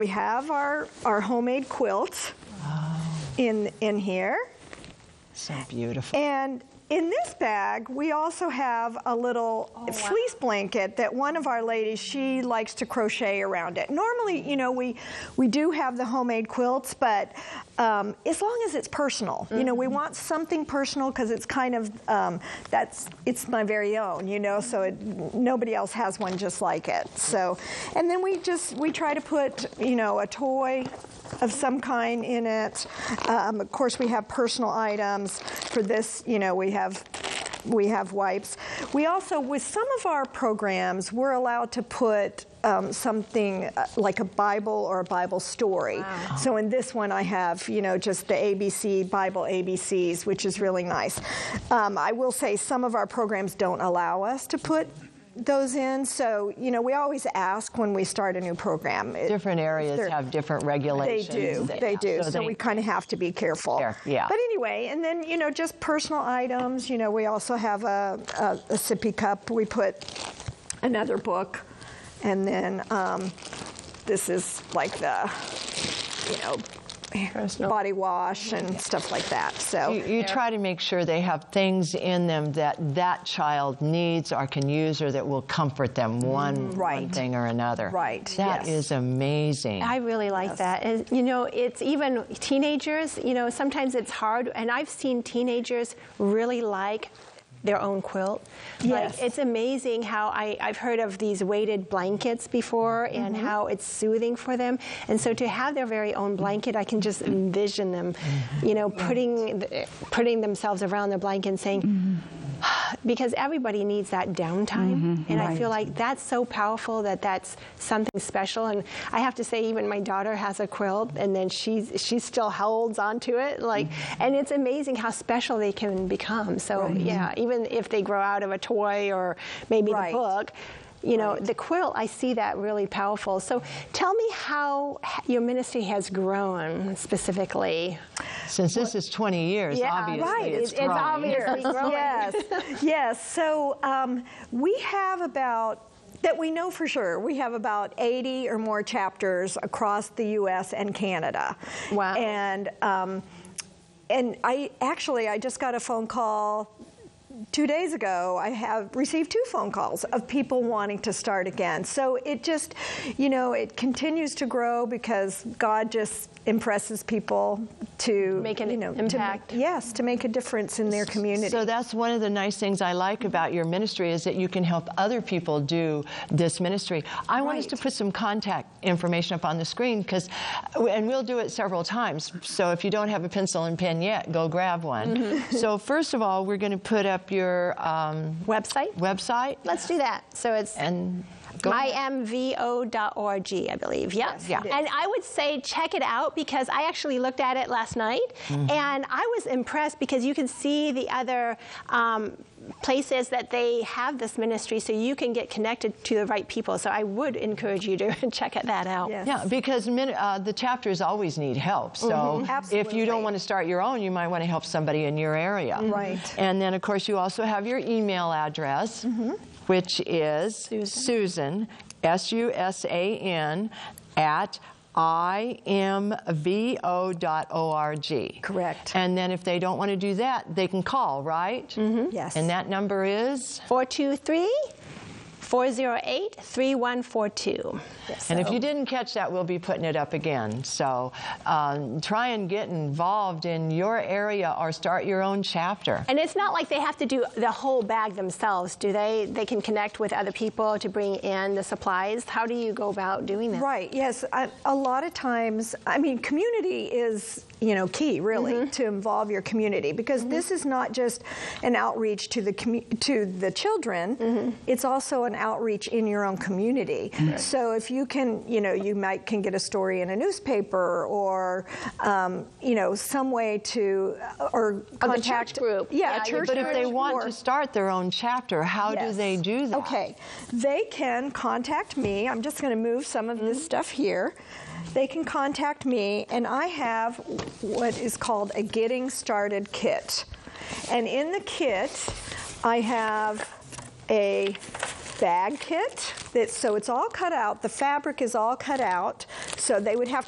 We have our homemade quilts in here. So beautiful. And in this bag, we also have a little fleece blanket that one of our ladies, she likes to crochet around it. Normally, you know, we do have the homemade quilts, but as long as it's personal, you know, we want something personal because it's kind of, it's my very own, you know, so nobody else has one just like it. So, and then we try to put, you know, a toy of some kind in it. Of course, we have personal items. For this, you know, we have wipes. We also, with some of our programs, we're allowed to put something like a Bible or a Bible story. Wow. So in this one, I have, you know, just the Bible ABCs, which is really nice. I will say some of our programs don't allow us to put those in, so you know we always ask when we start a new program. Different areas have different regulations. They do. So we kind of have to be careful. Yeah. But anyway, and then you know just personal items. You know we also have a sippy cup. We put another book, and then this is like the body wash and stuff like that. So you try to make sure they have things in them that child needs or can use or that will comfort them one thing or another. Right. That is amazing. I really like that. And you know, it's even teenagers, you know, sometimes it's hard, and I've seen teenagers really like their own quilt. Yes. Like, it's amazing how I've heard of these weighted blankets before and how it's soothing for them. And so to have their very own blanket, I can just envision them, you know, putting themselves around the blanket and saying, because everybody needs that downtime. And I feel like that's so powerful that's something special. And I have to say, even my daughter has a quilt, and then she still holds onto it. Like, and it's amazing how special they can become. So yeah, even if they grow out of a toy or maybe the book, you know, the quilt, I see that really powerful. So tell me how your ministry has grown specifically. Since this is 20 years, obviously it's growing. It's obviously growing. Yes. So we have about, that we know for sure, we have about 80 or more chapters across the U.S. and Canada. Wow. And I just got a phone call 2 days ago. I have received 2 phone calls of people wanting to start again. So it just, you know, it continues to grow because God just impresses people to make an impact. To make a difference in their community. So that's one of the nice things I like about your ministry is that you can help other people do this ministry. I want us to put some contact information up on the screen and we'll do it several times. So if you don't have a pencil and pen yet, go grab one. So first of all, we're going to put up your website. Let's do that. So it's imvo.org, I believe. Yes. Yeah. And I would say check it out because I actually looked at it last night and I was impressed because you can see the other places that they have this ministry so you can get connected to the right people. So I would encourage you to check that out. Yes. Yeah, because the chapters always need help. So if you don't want to start your own, you might want to help somebody in your area. Right. And then, of course, you also have your email address, which is Susan, S-U-S-A-N, at imvo.org. Correct. And then if they don't want to do that, they can call, right? Yes. And that number is? 423-408-3142. And if you didn't catch that, we'll be putting it up again. So try and get involved in your area or start your own chapter. And it's not like they have to do the whole bag themselves, do they? They can connect with other people to bring in the supplies. How do you go about doing that? Right, yes. A lot of times, I mean, community is, you know, key, really, to involve your community because this is not just an outreach to the children, it's also an outreach in your own community. So if you can, you know, you can get a story in a newspaper or, you know, some way to, or contact. The church group. Yeah, church. But if they want to start their own chapter, how do they do that? Okay, they can contact me. I'm just going to move some of this stuff here. They can contact me, and I have what is called a Getting Started kit. And in the kit, I have a bag kit. So it's all cut out. The fabric is all cut out. So they would have